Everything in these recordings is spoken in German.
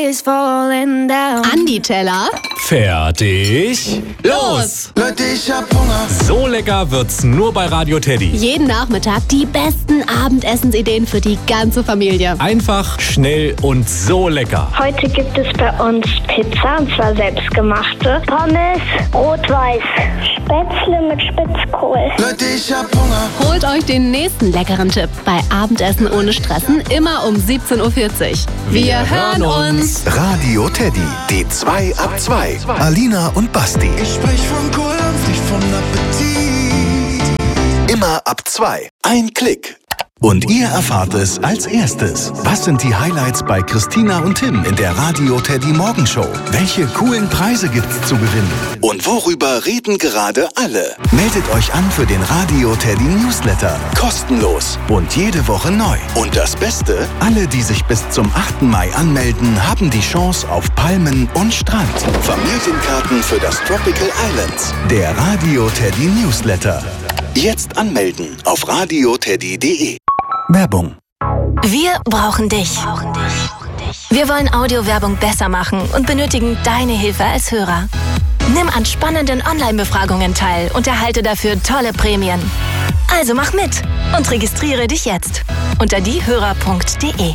is falling down. Andi Teller. Fertig. Los! Leute, ich hab Hunger. So lecker wird's nur bei Radio Teddy. Jeden Nachmittag die besten Abendessensideen für die ganze Familie. Einfach, schnell und so lecker. Heute gibt es bei uns Pizza, und zwar selbstgemachte. Pommes, rot-weiß, Spätzle mit Spitzkohl. Leute, ich hab Hunger. Holt euch den nächsten leckeren Tipp bei Abendessen ohne Stressen, immer um 17.40 Uhr. Wir hören uns. Radio Teddy, die 2 ab 2. Alina und Basti. Ich sprech von Kohldampf, nicht von Appetit. Immer ab 2. Ein Klick. Und ihr erfahrt es als erstes. Was sind die Highlights bei Christina und Tim in der Radio Teddy Morgenshow? Welche coolen Preise gibt's zu gewinnen? Und worüber reden gerade alle? Meldet euch an für den Radio Teddy Newsletter. Kostenlos und jede Woche neu. Und das Beste, alle, die sich bis zum 8. Mai anmelden, haben die Chance auf Palmen und Strand. Familienkarten für das Tropical Islands. Der Radio Teddy Newsletter. Jetzt anmelden auf radioteddy.de. Werbung. Wir brauchen dich. Wir wollen Audiowerbung besser machen und benötigen deine Hilfe als Hörer. Nimm an spannenden Online-Befragungen teil und erhalte dafür tolle Prämien. Also mach mit und registriere dich jetzt unter diehörer.de.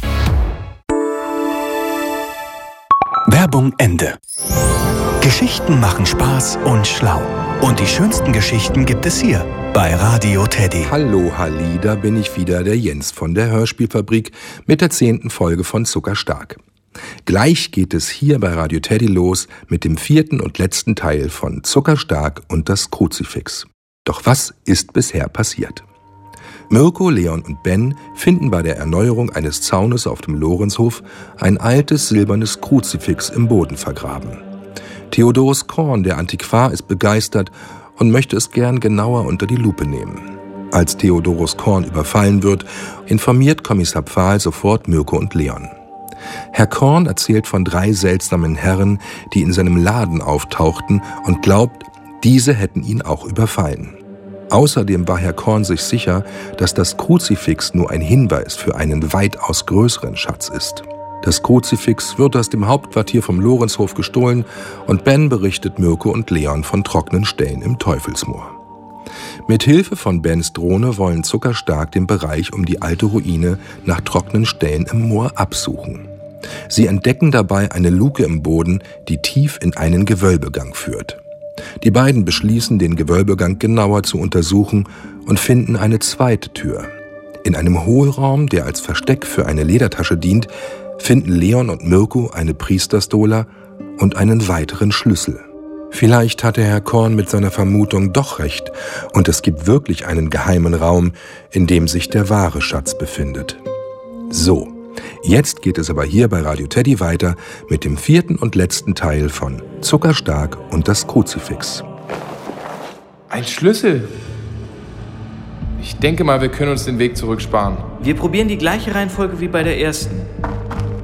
Werbung Ende. Geschichten machen Spaß und schlau. Und die schönsten Geschichten gibt es hier bei Radio Teddy. Hallo Halli, da bin ich wieder, der Jens von der Hörspielfabrik mit der 10. Folge von Zuckerstark. Gleich geht es hier bei Radio Teddy los mit dem 4. und letzten Teil von Zuckerstark und das Kruzifix. Doch was ist bisher passiert? Mirko, Leon und Ben finden bei der Erneuerung eines Zaunes auf dem Lorenzhof ein altes silbernes Kruzifix im Boden vergraben. Theodorus Korn, der Antiquar, ist begeistert und möchte es gern genauer unter die Lupe nehmen. Als Theodorus Korn überfallen wird, informiert Kommissar Pfahl sofort Mirko und Leon. Herr Korn erzählt von 3 seltsamen Herren, die in seinem Laden auftauchten und glaubt, diese hätten ihn auch überfallen. Außerdem war Herr Korn sich sicher, dass das Kruzifix nur ein Hinweis für einen weitaus größeren Schatz ist. Das Kruzifix wird aus dem Hauptquartier vom Lorenzhof gestohlen und Ben berichtet Mirko und Leon von trockenen Stellen im Teufelsmoor. Mit Hilfe von Bens Drohne wollen Zuckerstark den Bereich um die alte Ruine nach trockenen Stellen im Moor absuchen. Sie entdecken dabei eine Luke im Boden, die tief in einen Gewölbegang führt. Die beiden beschließen, den Gewölbegang genauer zu untersuchen und finden eine zweite Tür. In einem Hohlraum, der als Versteck für eine Ledertasche dient, finden Leon und Mirko eine Priesterstola und einen weiteren Schlüssel. Vielleicht hatte Herr Korn mit seiner Vermutung doch recht und es gibt wirklich einen geheimen Raum, in dem sich der wahre Schatz befindet. So, jetzt geht es aber hier bei Radio Teddy weiter mit dem 4. und letzten Teil von Zuckerstark und das Kruzifix. Ein Schlüssel. Ich denke mal, wir können uns den Weg zurücksparen. Wir probieren die gleiche Reihenfolge wie bei der ersten.